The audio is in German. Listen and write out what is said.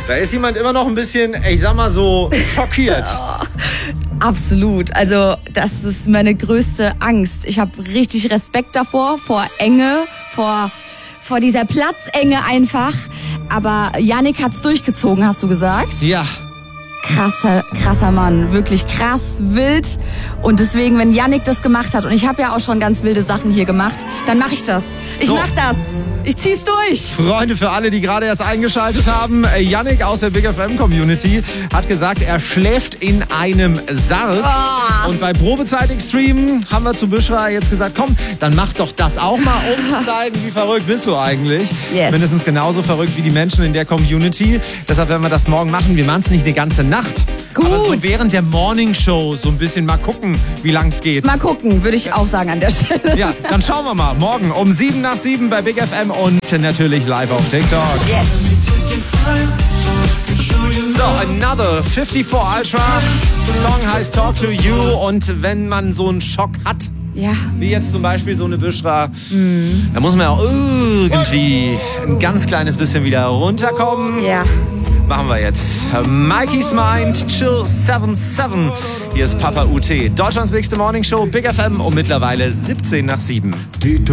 Da ist jemand immer noch ein bisschen, ich sag mal so, schockiert. Absolut. Also das ist meine größte Angst. Ich habe richtig Respekt davor, vor Enge, vor dieser Platzenge einfach. Aber Yannick hat's durchgezogen, hast du gesagt? Ja. Krasser Mann, wirklich krass, wild. Und deswegen, wenn Yannick das gemacht hat, und ich habe ja auch schon ganz wilde Sachen hier gemacht, dann mache ich das. Mach das. Ich zieh's durch. Freunde, für alle, die gerade erst eingeschaltet haben, Yannick aus der Big FM Community hat gesagt, er schläft in einem Sarg. Oh. Und bei Probezeit Extreme haben wir zu Büschra jetzt gesagt, komm, dann mach doch das auch mal, um zu zeigen, wie verrückt bist du eigentlich. Yes. Mindestens genauso verrückt wie die Menschen in der Community. Deshalb werden wir das morgen machen. Wir machen es nicht eine ganze Nacht. Gut. Aber so während der Morning Show so ein bisschen mal gucken, wie lang es geht. Mal gucken, würde ich auch sagen an der Stelle. Ja, dann schauen wir mal. Morgen um 7 nach 7 bei Big FM und natürlich live auf TikTok. Yes. So, Another 54 Ultra. Song heißt Talk to You. Und wenn man so einen Schock hat, Ja. wie jetzt zum Beispiel so eine Büschra, da muss man ja auch irgendwie ein ganz kleines bisschen wieder runterkommen. Ja. Machen wir jetzt. Mikey's Mind, Chill 77. Hier ist Papa UT. Deutschlands nächste Morning Show, Big FM um mittlerweile 17 nach 7.